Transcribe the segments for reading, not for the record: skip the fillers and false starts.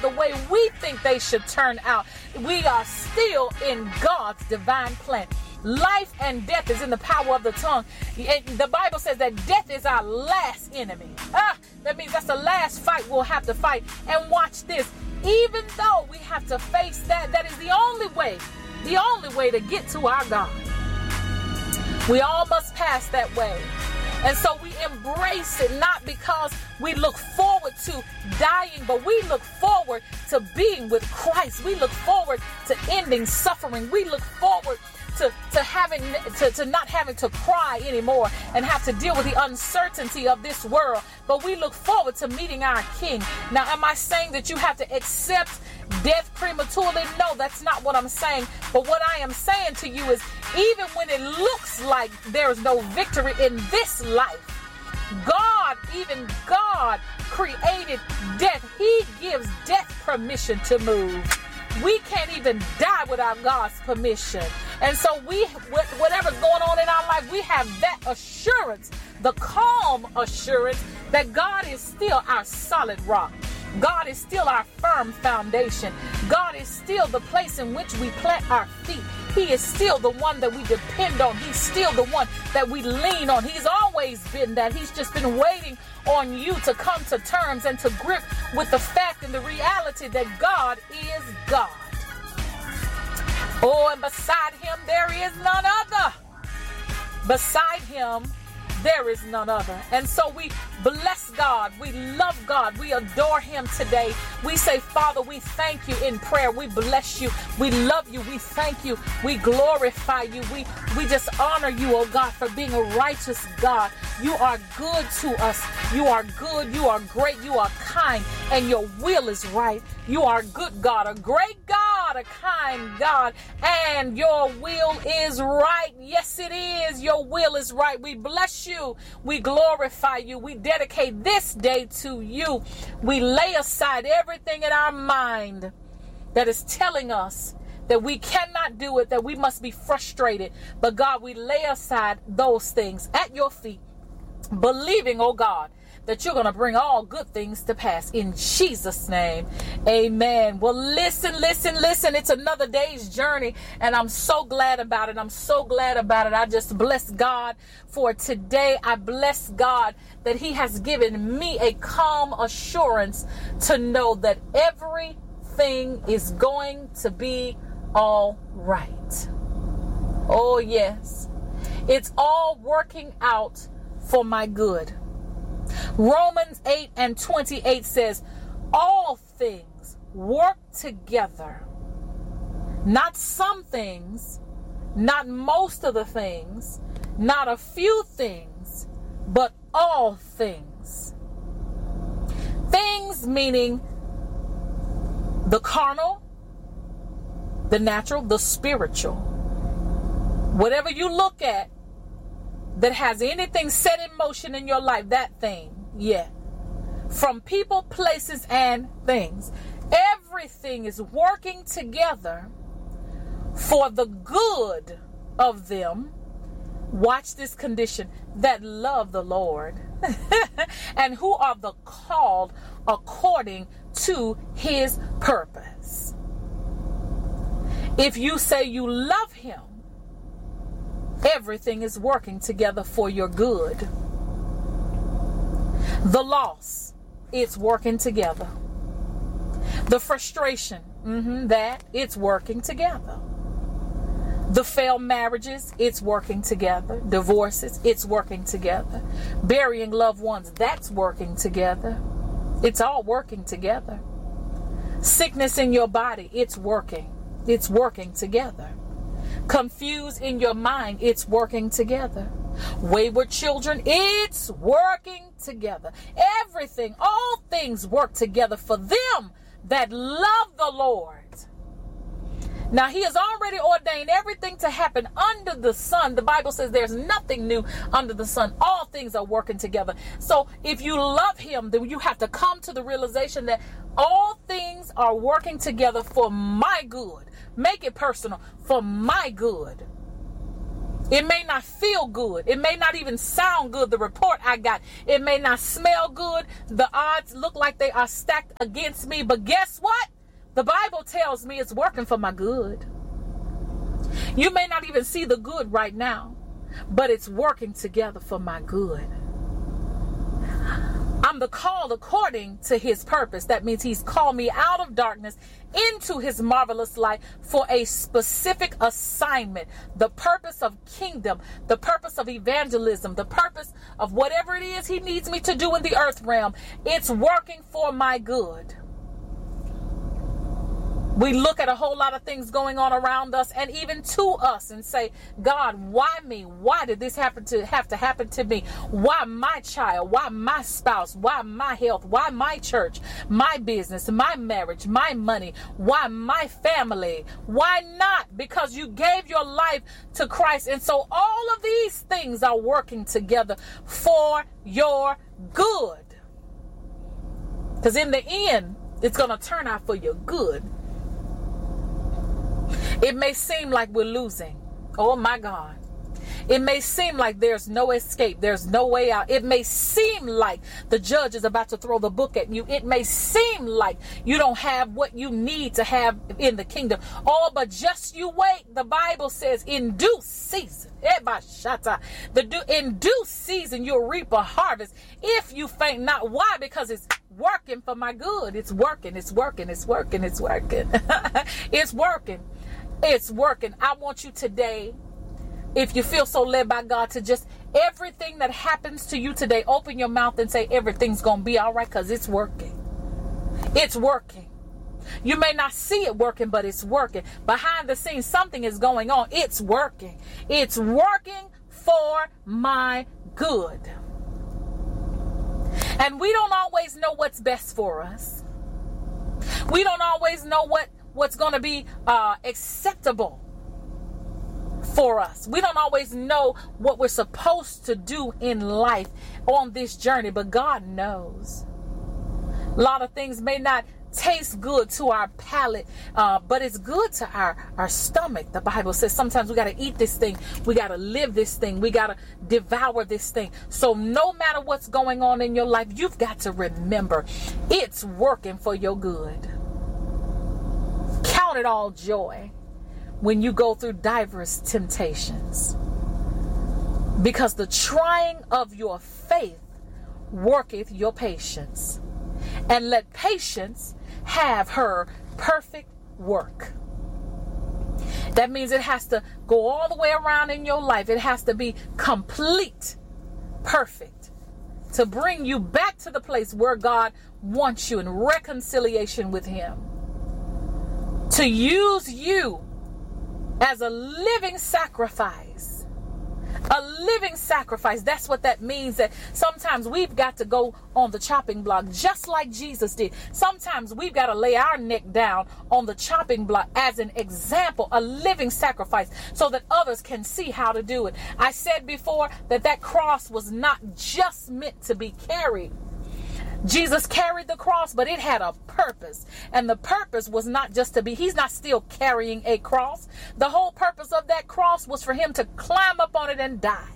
the way we think they should turn out, we are still in God's divine plan. Life and death is in the power of the tongue. And the Bible says that death is our last enemy. That means that's the last fight we'll have to fight. And watch this. Even though we have to face that, that is the only way to get to our God. We all must pass that way. And so we embrace it, not because we look forward to dying, but we look forward to being with Christ. We look forward to ending suffering. We look forward to not having to cry anymore and have to deal with the uncertainty of this world. But we look forward to meeting our King. Now, am I saying that you have to accept death prematurely? No, that's not what I'm saying. But what I am saying to you is, even when it looks like there is no victory in this life, even God created death. He gives death permission to move. We can't even die without God's permission. And so whatever's going on in our life, we have that assurance, the calm assurance that God is still our solid rock. God is still our firm foundation. God is still the place in which we plant our feet. He is still the one that we depend on. He's still the one that we lean on. He's always been that. He's just been waiting on you to come to terms and to grip with the fact and the reality that God is God. Oh, and beside him, there is none other. Beside him, there is none other. And so we bless God. We love God. We adore him today. We say, Father, we thank you in prayer. We bless you. We love you. We thank you. We glorify you. We just honor you, oh God, for being a righteous God. You are good to us. You are good. You are great. You are kind. And your will is right. You are a good God, a great God, a kind God. And your will is right. Yes, it is. Your will is right. We bless you. We glorify you. We dedicate this day to you. We lay aside everything in our mind that is telling us that we cannot do it, that we must be frustrated. But God, we lay aside those things at your feet, believing, oh God, that you're going to bring all good things to pass in Jesus' name. Amen. Well, listen. It's another day's journey, and I'm so glad about it. I just bless God for today. I bless God that he has given me a calm assurance to know that everything is going to be all right. Oh, yes. It's all working out for my good. Romans 8:28 says, all things work together. Not some things, not most of the things, not a few things, but all things. Things meaning the carnal, the natural, the spiritual. Whatever you look at that has anything set in motion in your life, that thing, yeah. From people, places, and things. Everything is working together for the good of them. Watch this condition, that love the Lord and who are the called according to his purpose. If you say you love him, everything is working together for your good. The loss, it's working together. The frustration, that it's working together. The failed marriages, it's working together. Divorces, it's working together. Burying loved ones, that's working together. It's all working together. Sickness in your body, it's working. It's working together. Confused in your mind, it's working together. Wayward children, it's working together. Everything, all things work together for them that love the Lord. Now, he has already ordained everything to happen under the sun. The Bible says there's nothing new under the sun. All things are working together. So if you love him, then you have to come to the realization that all things are working together for my good. Make it personal, for my good. It may not feel good. It may not even sound good, the report I got. It may not smell good. The odds look like they are stacked against me. But guess what? The Bible tells me it's working for my good. You may not even see the good right now, but it's working together for my good. I'm the called according to his purpose. That means he's called me out of darkness into his marvelous light for a specific assignment. The purpose of kingdom, the purpose of evangelism, the purpose of whatever it is he needs me to do in the earth realm. It's working for my good. We look at a whole lot of things going on around us and even to us and say, God, why me? Why did this have to happen to me? Why my child? Why my spouse? Why my health? Why my church? My business? My marriage? My money? Why my family? Why not? Because you gave your life to Christ. And so all of these things are working together for your good. Because in the end, it's going to turn out for your good. It may seem like we're losing. Oh my God. It may seem like there's no escape. There's no way out. It may seem like the judge is about to throw the book at you. It may seem like you don't have what you need to have in the kingdom. Oh, but just you wait. The Bible says in due season, in due season, you'll reap a harvest if you faint not. Why? Because it's working for my good. It's working. It's working. It's working. It's working. It's working. It's working. I want you today, if you feel so led by God, to just everything that happens to you today, open your mouth and say everything's going to be all right, because it's working. It's working. You may not see it working, but it's working. Behind the scenes, something is going on. It's working. It's working for my good. And we don't always know what's best for us. We don't always know what's going to be acceptable for us. We don't always know what we're supposed to do in life on this journey, but God knows. A lot of things may not taste good to our palate, but it's good to our stomach. The Bible says sometimes we got to eat this thing. We got to live this thing. We got to devour this thing. So no matter what's going on in your life, you've got to remember it's working for your good. Count it all joy when you go through diverse temptations, because the trying of your faith worketh your patience. And let patience have her perfect work. That means it has to go all the way around in your life. It has to be complete, perfect, to bring you back to the place where God wants you in reconciliation with him. To use you as a living sacrifice. A living sacrifice. That's what that means. That sometimes we've got to go on the chopping block just like Jesus did. Sometimes we've got to lay our neck down on the chopping block as an example, a living sacrifice, so that others can see how to do it. I said before that cross was not just meant to be carried. Jesus carried the cross, but it had a purpose. And the purpose was not just to be, he's not still carrying a cross. The whole purpose of that cross was for him to climb up on it and die.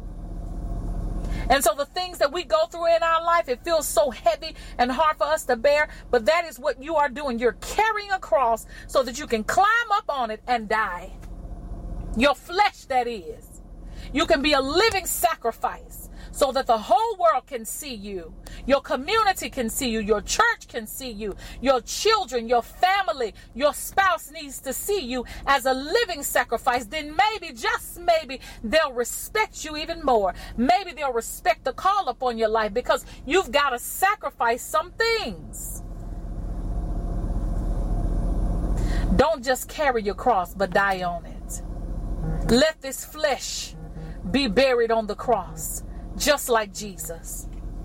And so the things that we go through in our life, it feels so heavy and hard for us to bear. But that is what you are doing. You're carrying a cross so that you can climb up on it and die. Your flesh, that is. You can be a living sacrifice, so that the whole world can see you. Your community can see you. Your church can see you. Your children, your family, your spouse needs to see you as a living sacrifice. Then maybe, just maybe, they'll respect you even more. Maybe they'll respect the call upon your life, because you've got to sacrifice some things. Don't just carry your cross, but die on it. Let this flesh be buried on the cross, just like Jesus.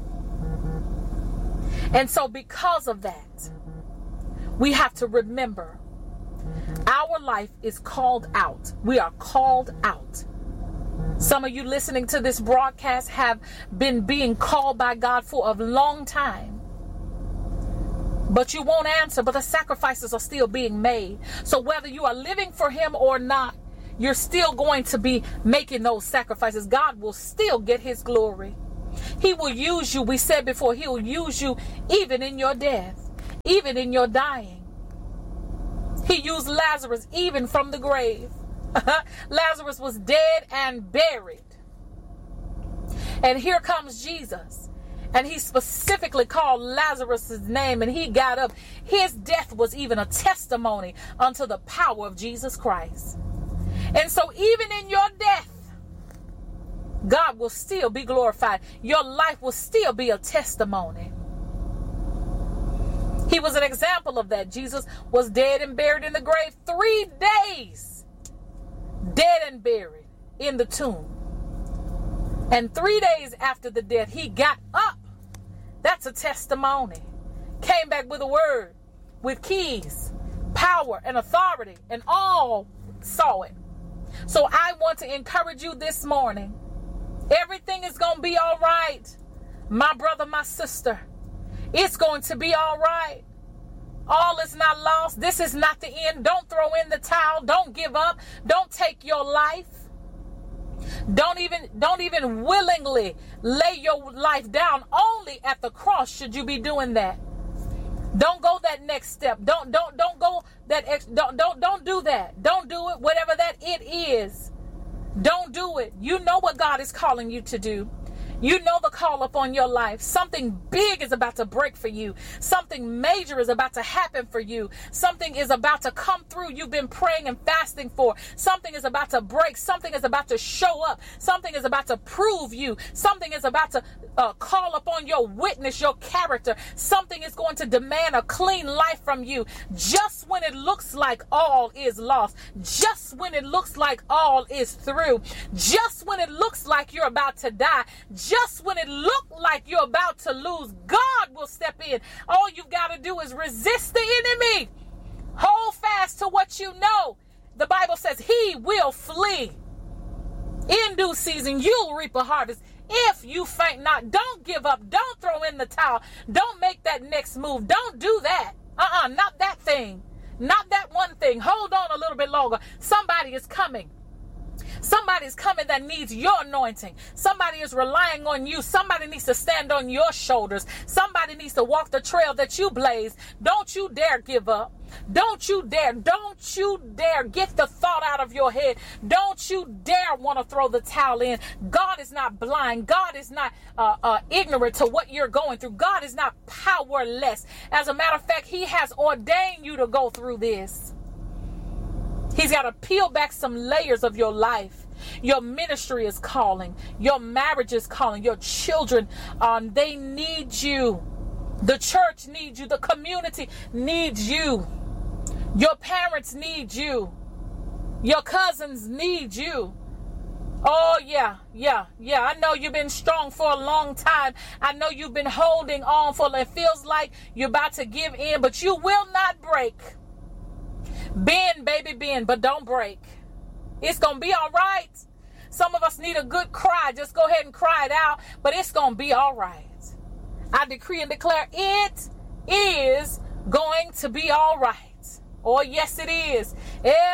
And so because of that, we have to remember our life is called out. We are called out. Some of you listening to this broadcast have been being called by God for a long time, but you won't answer. But the sacrifices are still being made. So whether you are living for him or not, you're still going to be making those sacrifices. God will still get his glory. He will use you. We said before, he will use you even in your death, even in your dying. He used Lazarus even from the grave. Lazarus was dead and buried. And here comes Jesus. And he specifically called Lazarus' name, and he got up. His death was even a testimony unto the power of Jesus Christ. And so even in your death, God will still be glorified. Your life will still be a testimony. He was an example of that. Jesus was dead and buried in the grave 3 days. Dead and buried in the tomb. And 3 days after the death, he got up. That's a testimony. Came back with a word, with keys, power, and authority, and all saw it. So I want to encourage you this morning. Everything is going to be all right. My brother, my sister. It's going to be all right. All is not lost. This is not the end. Don't throw in the towel. Don't give up. Don't take your life. Don't even willingly lay your life down. Only at the cross should you be doing that. Don't go that next step. Don't go that don't do that. Don't do it. Whatever that it is. Don't do it. You know what God is calling you to do. You know the call upon your life. Something big is about to break for you. Something major is about to happen for you. Something is about to come through. You've been praying and fasting for. Something is about to break. Something is about to show up. Something is about to prove you. Something is about to call upon your witness, your character. Something is going to demand a clean life from you. Just when it looks like all is lost. Just when it looks like all is through. Just when it looks like you're about to die. Just when it looked like you're about to lose, God will step in. All you've got to do is resist the enemy. Hold fast to what you know. The Bible says he will flee. In due season, you'll reap a harvest. If you faint not, don't give up. Don't throw in the towel. Don't make that next move. Don't do that. Not that thing. Not that one thing. Hold on a little bit longer. Somebody is coming. Somebody's coming that needs your anointing. Somebody is relying on you. Somebody needs to stand on your shoulders. Somebody needs to walk the trail that you blaze. Don't you dare give up. Don't you dare. Don't you dare get the thought out of your head. Don't you dare want to throw the towel in. God is not blind. God is not ignorant to what you're going through. God is not powerless. As a matter of fact, he has ordained you to go through this. He's got to peel back some layers of your life. Your ministry is calling. Your marriage is calling. Your children, they need you. The church needs you. The community needs you. Your parents need you. Your cousins need you. Oh, yeah. I know you've been strong for a long time. I know you've been holding on for it feels like you're about to give in, but you will not break. Bend, baby, bend, but don't break. It's going to be all right. Some of us need a good cry. Just go ahead and cry it out, but it's going to be all right. I decree and declare it is going to be all right. Oh, yes, it is.